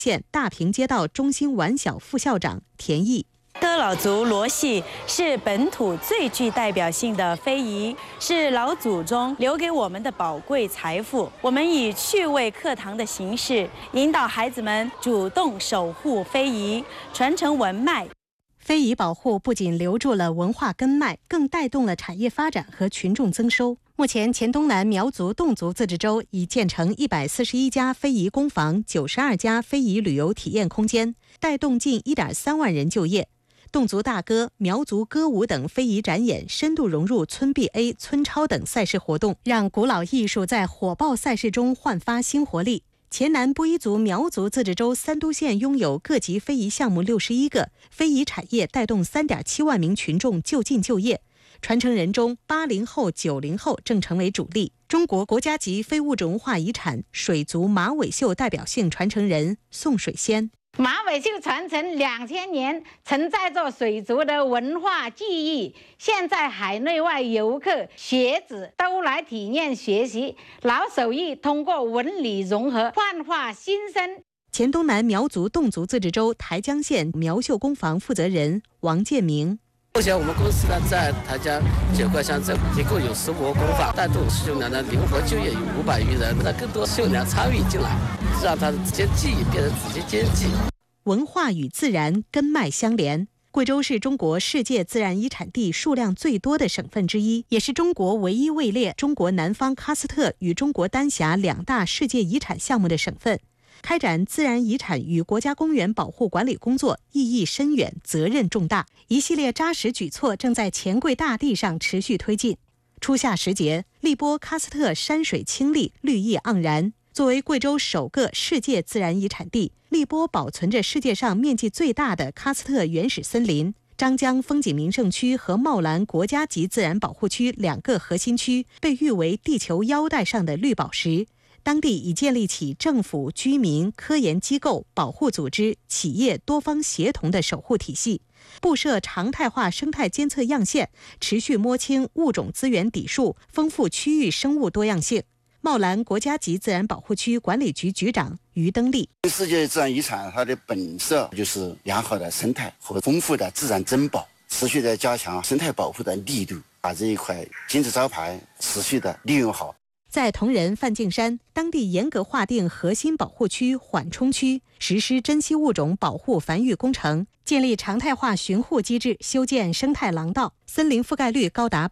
县大坪街道中心晚小副校长田毅。 的老族傩戏是本土最具代表性的非遗，是老祖宗留给我们的宝贵财富。我们以趣味课堂的形式，引导孩子们主动守护非遗，传承文脉。 非遗保护不仅留住了文化根脉，更带动了产业发展和群众增收。目前，黔东南苗族侗族自治州已建成141家非遗工坊、92家非遗旅游体验空间，带动近1.3万人就业。侗族大歌、苗族歌舞等非遗展演深度融入村 BA、村超等赛事活动，让古老艺术在火爆赛事中焕发新活力。黔南布依族苗族自治州三都县拥有各级非遗项目61个，非遗产业带动3.7万名群众就近就业。传承人中，80后、90后正成为主力。中国国家级非物质文化遗产水族马尾绣代表性传承人宋水仙。 马尾绣传承2000年，承载着水族的文化记忆。现在海内外游客、学子都来体验学习老手艺，通过文理融合，焕发新生。 黔东南苗族侗族自治州台江县苗绣工坊负责人王建明。 目前我们公司呢，在台江9个乡镇一共有15个工坊，带动绣娘的灵活就业有500余人，让更多绣娘参与进来，让他的直接技艺变成直接经济。 文化与自然根脉相连。贵州是中国世界自然遗产地数量最多的省份之一，也是中国唯一位列中国南方喀斯特与中国丹霞2大世界遗产项目的省份。开展自然遗产与国家公园保护管理工作意义深远，责任重大。一系列扎实举措正在黔贵大地上持续推进。初夏时节，荔波喀斯特山水清丽，绿意盎然。作为贵州首个世界自然遗产地，荔波保存着世界上面积最大的喀斯特原始森林。张江风景名胜区和茂兰国家级自然保护区2个核心区被誉为地球腰带上的绿宝石。当地已建立起政府、居民、科研机构、保护组织、企业多方协同的守护体系，布设常态化生态监测样线，持续摸清物种资源底数，丰富区域生物多样性。茂兰国家级自然保护区管理局局长于登利： 世界自然遗产它的本色就是良好的生态和丰富的自然珍宝，持续的加强生态保护的力度，把这一块金字招牌持续的利用好。 在铜仁梵净山，当地严格划定核心保护区、缓冲区，实施珍稀物种保护繁育工程，建立常态化巡护机制，修建生态廊道，森林覆盖率高达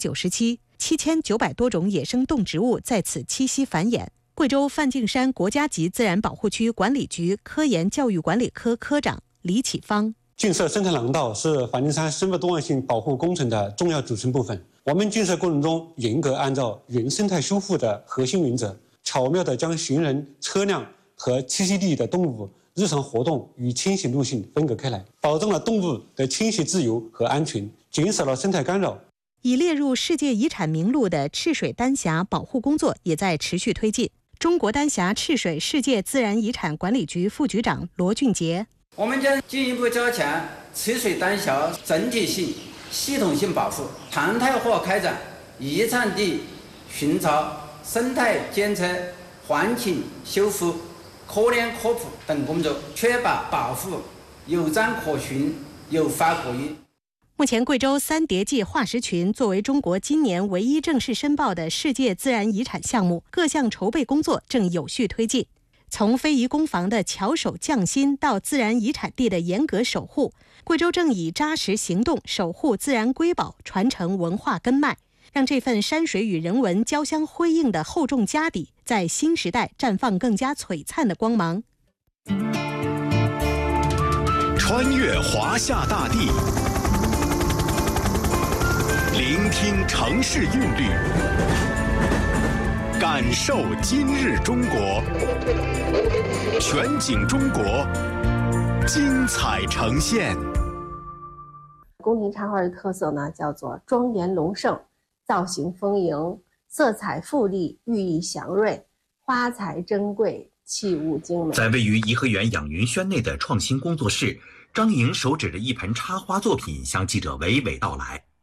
97%，7900多种野生动植物在此栖息繁衍。贵州梵净山国家级自然保护区管理局科研教育管理科科长李启芳： 建设生态廊道是梵净山生物多样性保护工程的重要组成部分。我们建设过程中严格按照原生态修复的核心原则，巧妙地将行人、车辆和栖息地的动物日常活动与迁徙路线分隔开来，保证了动物的迁徙自由和安全，减少了生态干扰。 已列入世界遗产名录的赤水丹霞保护工作也在持续推进。中国丹霞赤水世界自然遗产管理局副局长罗俊杰： 我们将进一步加强赤水丹霞整体性、系统性保护，常态化开展遗产地巡查、生态监测、环境修复、科研科普等工作，确保保护有章可循、有法可依。 目前，贵州三叠纪化石群作为中国今年唯一正式申报的世界自然遗产项目，各项筹备工作正有序推进。从非遗工坊的巧手匠心到自然遗产地的严格守护，贵州正以扎实行动守护自然瑰宝，传承文化根脉，让这份山水与人文交相辉映的厚重家底，在新时代绽放更加璀璨的光芒。 穿越华夏大地，聆听城市韵律，感受今日中国，全景中国，精彩呈现。 宫廷插画的特色呢，叫做庄严隆盛、造型丰盈、色彩富丽、寓意祥瑞、花材珍贵、器物精美。 在位于颐和园养云轩内的创新工作室，张莹手指着一盆插花作品，向记者娓娓道来。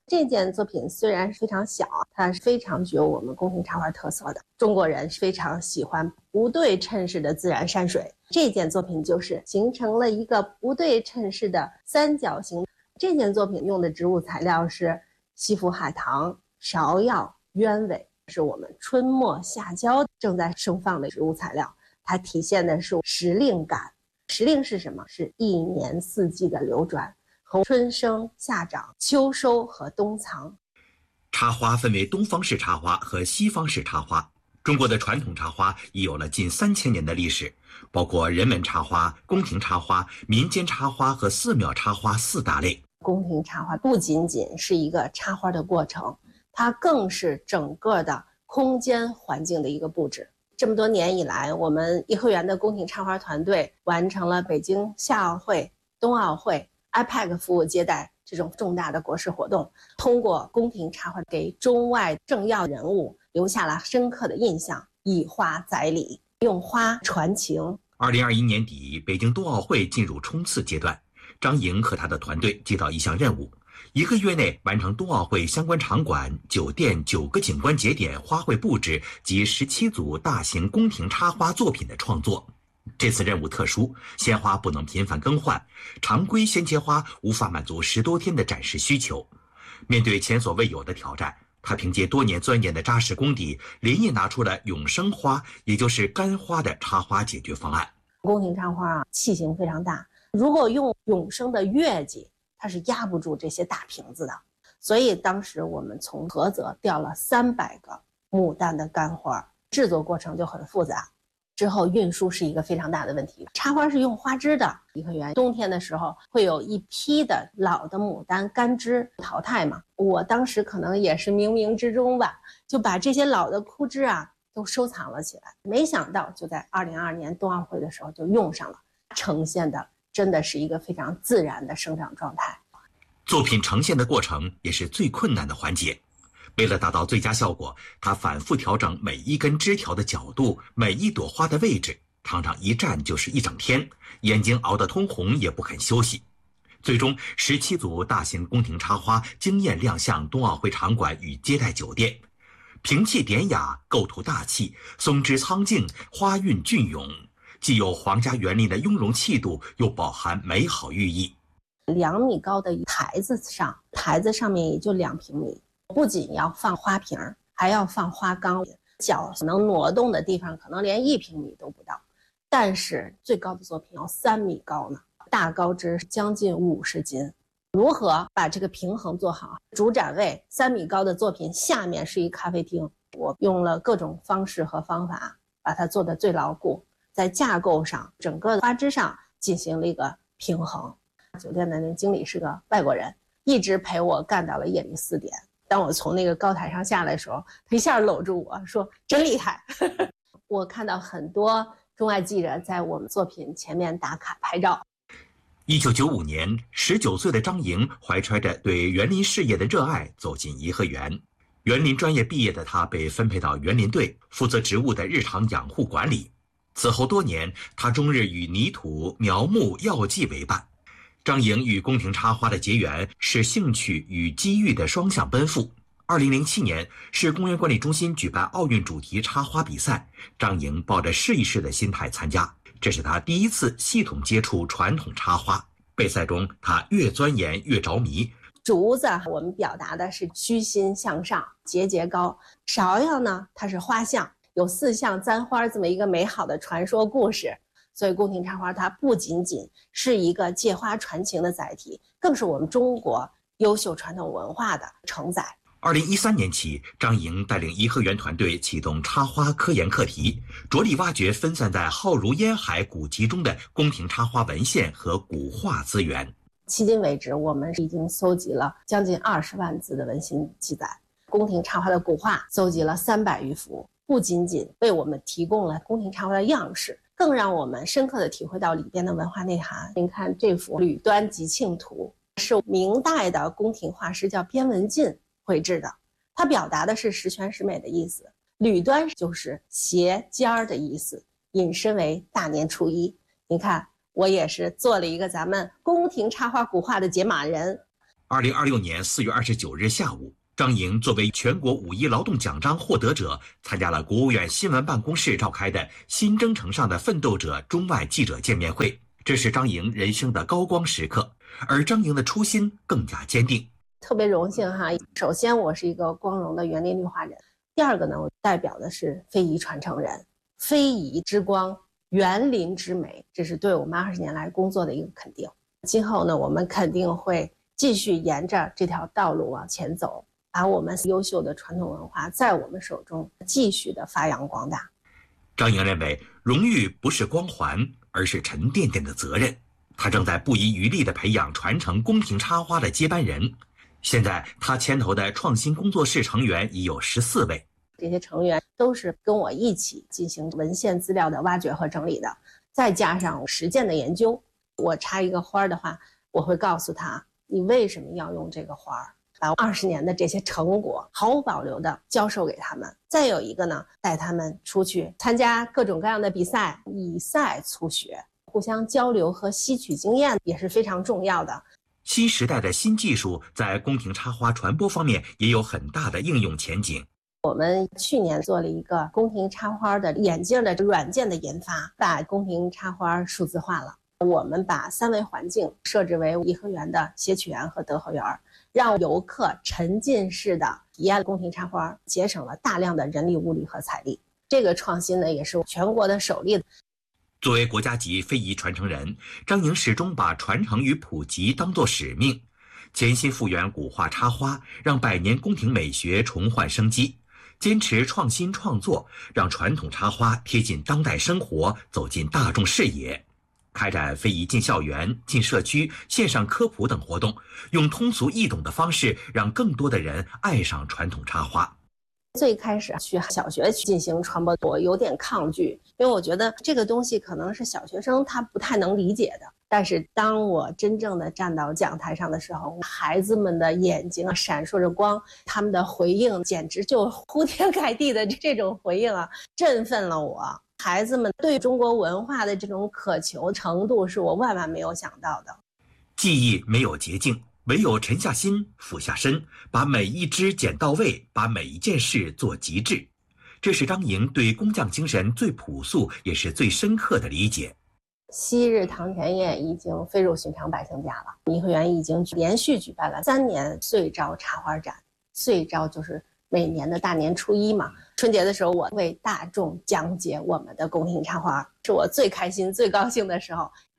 这件作品虽然非常小，它是非常具有我们宫廷插画特色的。中国人非常喜欢不对称式的自然山水，这件作品就是形成了一个不对称式的三角形。这件作品用的植物材料是西府海棠、芍药、鸢尾，是我们春末夏交正在盛放的植物材料。它体现的是时令感。时令是什么？是一年四季的流转，和春生夏长、秋收和冬藏。 插花分为东方式插花和西方式插花。中国的传统插花已有了近3000年的历史，包括人文插花、宫廷插花、民间插花和寺庙插花4大类。 宫廷插花不仅仅是一个插花的过程，它更是整个的空间环境的一个布置。这么多年以来，我们颐和园的宫廷插花团队完成了北京夏奥会、冬奥会、IPAC 服务接待这种重大的国事活动，通过宫廷插花给中外政要人物留下了深刻的印象，以花载礼，用花传情。 2021年底，北京冬奥会进入冲刺阶段，张莹和他的团队接到一项任务，1个月内完成冬奥会相关场馆、酒店9个景观节点花卉布置及17组大型宫廷插花作品的创作。这次任务特殊，鲜花不能频繁更换，常规鲜切花无法满足10多天的展示需求。面对前所未有的挑战，他凭借多年钻研的扎实功底，连夜拿出了永生花，也就是干花的插花解决方案。 宫廷插花器型非常大，如果用永生的月季，它是压不住这些大瓶子的，所以当时我们从菏泽调了300个牡丹的干花，制作过程就很复杂，之后运输是一个非常大的问题。插花是用花枝的，颐和园冬天的时候会有一批的老的牡丹干枝淘汰嘛，我当时可能也是冥冥之中吧，就把这些老的枯枝都收藏了起来，没想到就在2022年冬奥会的时候就用上了，呈现的真的是一个非常自然的生长状态。 作品呈现的过程也是最困难的环节，为了达到最佳效果，他反复调整每一根枝条的角度，每一朵花的位置，常常一站就是1整天，眼睛熬得通红也不肯休息。最终17组大型宫廷插花惊艳亮相冬奥会场馆与接待酒店，平气典雅，构图大气，松枝苍劲，花韵隽永，既有皇家园林的雍容气度，又饱含美好寓意。 2米高的台子上面也就2平米，不仅要放花瓶，还要放花缸，脚能挪动的地方可能连1平米都不到。但是最高的作品要3米高呢，大高枝将近50斤。如何把这个平衡做好？主展位3米高的作品下面是一咖啡厅，我用了各种方式和方法把它做得最牢固，在架构上整个花枝上进行了一个平衡。酒店的那经理是个外国人，一直陪我干到了夜里4点。当我从那个高台上下来的时候，他一下搂住我说真厉害。我看到很多中外记者在我们作品前面打卡拍照。 1995年，19岁的张莹怀揣着对园林事业的热爱走进颐和园。园林专业毕业的她被分配到园林队，负责植物的日常养护管理。此后多年，她终日与泥土、苗木、药剂为伴。张莹与宫廷插花的结缘是兴趣与机遇的双向奔赴。2007年，市公园管理中心举办奥运主题插花比赛，张莹抱着试一试的心态参加，这是她第一次系统接触传统插花。备赛中，她越钻研越着迷。 竹子我们表达的是虚心向上，节节高。芍药呢，它是花象，有4象簪花这么一个美好的传说故事。所以宫廷插花它不仅仅是一个借花传情的载体，更是我们中国优秀传统文化的承载。 2013年起，张莹带领颐和园团队启动插花科研课题，着力挖掘分散在浩如烟海古籍中的宫廷插花文献和古画资源。 迄今为止，我们已经搜集了将近20万字的文献记载，宫廷插花的古画搜集了300余幅，不仅仅为我们提供了宫廷插花的样式，更让我们深刻地体会到里边的文化内涵。您看这幅《吕端集庆图》是明代的宫廷画师叫边文进绘制的，它表达的是十全十美的意思。吕端就是斜尖儿的意思，引申为大年初一。你看，我也是做了一个咱们宫廷插花古画的解码人。 2026年4月29日下午，张莹作为全国5一劳动奖章获得者，参加了国务院新闻办公室召开的新征程上的奋斗者中外记者见面会。这是张莹人生的高光时刻，而张莹的初心更加坚定。 特别荣幸哈，首先我是一个光荣的园林绿化人，第二个呢，我代表的是非遗传承人，非遗之光，园林之美，这是对我们20年来工作的一个肯定。今后呢，我们肯定会继续沿着这条道路往前走，把我们优秀的传统文化在我们手中继续的发扬光大。 张莹认为，荣誉不是光环，而是沉甸甸的责任。他正在不遗余力地培养传承宫廷插花的接班人。现在他牵头的创新工作室成员已有14位， 这些成员都是跟我一起进行文献资料的挖掘和整理的，再加上实践的研究。我插一个花的话，我会告诉他你为什么要用这个花，把20年的这些成果毫无保留的教授给他们。再有一个呢，带他们出去参加各种各样的比赛，以赛促学，互相交流和吸取经验也是非常重要的。 新时代的新技术在宫廷插花传播方面也有很大的应用前景。 我们去年做了一个宫廷插花的眼镜的软件的研发，把宫廷插花数字化了。我们把3维环境设置为颐和园的谐曲园和德和园，让游客沉浸式的体验宫廷插花，节省了大量的人力、物力和财力。这个创新呢，也是全国的首例。 作为国家级非遗传承人，张莹始终把传承与普及当作使命，潜心复原古画插花，让百年宫廷美学重焕生机，坚持创新创作，让传统插花贴近当代生活，走进大众视野。开展非遗进校园、进社区、线上科普等活动，用通俗易懂的方式让更多的人爱上传统插花。 最开始去小学进行传播，我有点抗拒，因为我觉得这个东西可能是小学生他不太能理解的。但是当我真正的站到讲台上的时候，孩子们的眼睛闪烁着光，他们的回应简直就铺天盖地的这种回应啊，振奋了我。孩子们对中国文化的这种渴求程度是我万万没有想到的。 技艺没有捷径，唯有沉下心、俯下身，把每一枝剪到位，把每一件事做极致。这是张莹对工匠精神最朴素也是最深刻的理解。 昔日堂前燕已经飞入寻常百姓家了，颐和园已经连续举办了3年岁朝插花展。岁朝就是每年的大年初1嘛，春节的时候我为大众讲解我们的宫廷插花，是我最开心最高兴的时候，